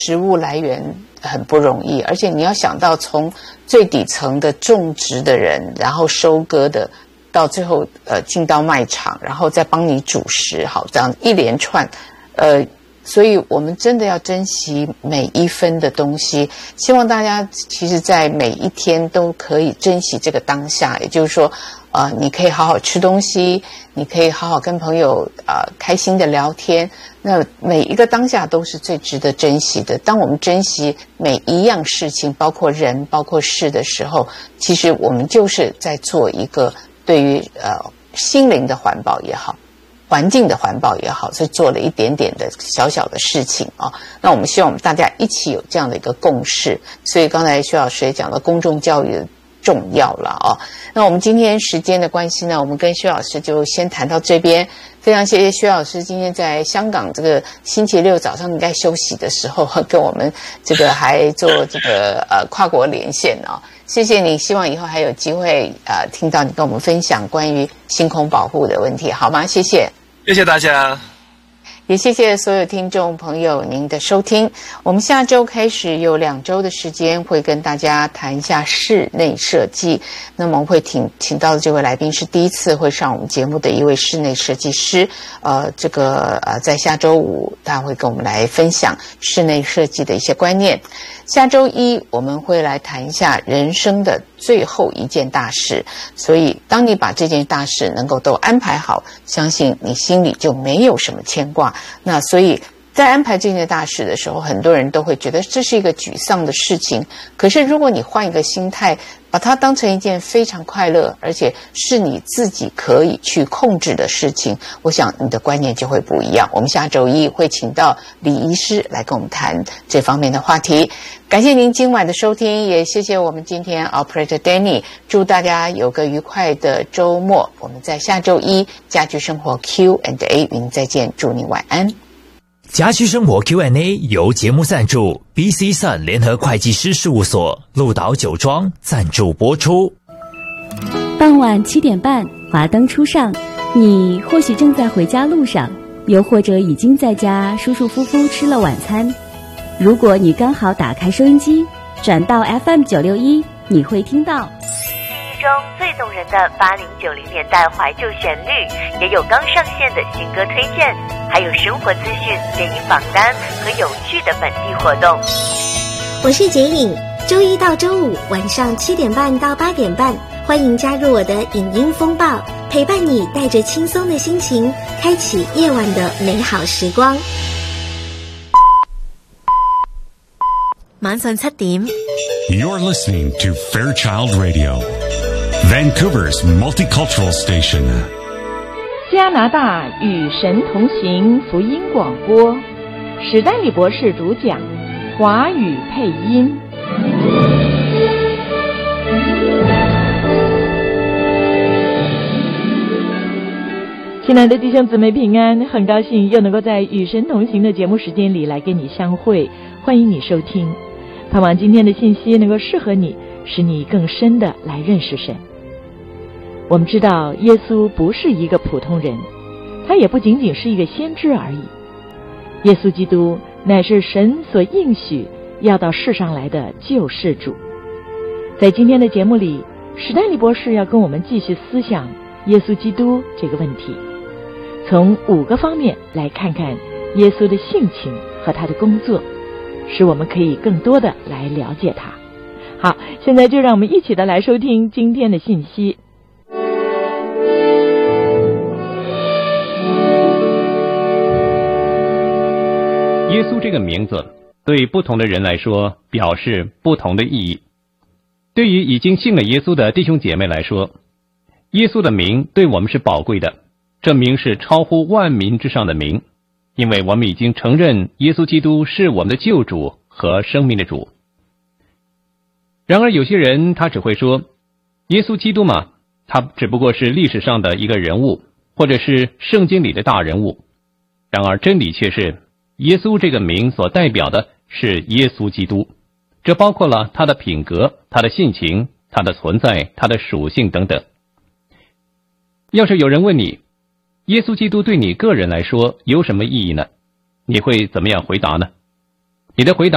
食物来源很不容易，而且你要想到从最底层的种植的人，然后收割的，到最后进到卖场，然后再帮你煮食，好，这样一连串，所以我们真的要珍惜每一分的东西。希望大家其实在每一天都可以珍惜这个当下，也就是说你可以好好吃东西，你可以好好跟朋友开心的聊天，那每一个当下都是最值得珍惜的。当我们珍惜每一样事情，包括人包括事的时候，其实我们就是在做一个对于心灵的环保也好，环境的环保也好，是做了一点点的小小的事情啊。那我们希望我们大家一起有这样的一个共识。所以刚才薛老师也讲了公众教育的重要了啊。那我们今天时间的关系呢，我们跟薛老师就先谈到这边。非常谢谢薛老师今天在香港这个星期六早上应该休息的时候，跟我们这个还做这个跨国连线啊。谢谢你，希望以后还有机会听到你跟我们分享关于星空保护的问题，好吗？谢谢。 谢谢大家， 也谢谢所有听众朋友您的收听。我们下周开始有2周的时间会跟大家谈一下室内设计。那么我们会请到的这位来宾是第一次会上我们节目的一位室内设计师。在下周5他会跟我们来分享室内设计的一些观念。下周1我们会来谈一下人生的最后一件大事，所以当你把这件大事能够都安排好，相信你心里就没有什么牵挂。那所以在安排这件大事的时候，很多人都会觉得这是一个沮丧的事情，可是如果你换一个心态，把它当成一件非常快乐而且是你自己可以去控制的事情，我想你的观念就会不一样。我们下周1会请到李医师来跟我们谈这方面的话题。感谢您今晚的收听，也谢谢我们今天 Operator Danny， 祝大家有个愉快的周末。我们在下周1家居生活 Q&A 与您再见，祝您晚安。 家居生活 Q&A 由节目赞助 BC Sun 联合会计师事务所鹿岛酒庄赞助播出。 傍晚7点半，华灯初上，你或许正在回家路上，又或者已经在家舒舒服服吃了晚餐。如果你刚好打开收音机，转到 FM 961，你会听到中最动人的80、90年代怀旧旋律，也有刚上线的新歌推荐，还有生活资讯、电影榜单和有趣的本地活动。 我是杰颖，周1到周5晚上7点半到8点半，欢迎加入我的影音风暴，陪伴你带着轻松的心情，开启夜晚的美好时光。 晚上7點 You're listening to Fairchild Radio, Vancouver's multicultural station. 加拿大与神同行福音广播，史丹利博士主讲，华语配音。亲爱的弟兄姊妹平安，很高兴又能够在与神同行的节目时间里来跟你相会，欢迎你收听。盼望今天的信息能够适合你，使你更深的来认识神。我们知道耶稣不是一个普通人，他也不仅仅是一个先知而已。耶稣基督乃是神所应许要到世上来的救世主。在今天的节目里，史丹利博士要跟我们继续思想耶稣基督这个问题，从5个方面来看看耶稣的性情和他的工作，使我们可以更多的来了解他。好，现在就让我们一起的来收听今天的信息。 耶稣这个名字对不同的人来说表示不同的意义。对于已经信了耶稣的弟兄姐妹来说，耶稣的名对我们是宝贵的，这名是超乎万民之上的名，因为我们已经承认耶稣基督是我们的救主和生命的主。然而有些人他只会说，耶稣基督嘛，他只不过是历史上的一个人物，或者是圣经里的大人物。然而真理却是，耶稣这个名所代表的是耶稣基督，这包括了他的品格、他的性情、他的存在、他的属性等等。要是有人问你，耶稣基督对你个人来说有什么意义呢？你会怎么样回答呢？你的回答